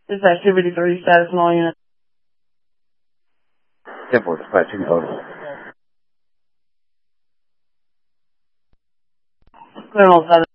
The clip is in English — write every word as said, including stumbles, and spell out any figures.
This activity three, status in all units. Temple dispatching total. Clear on all seven.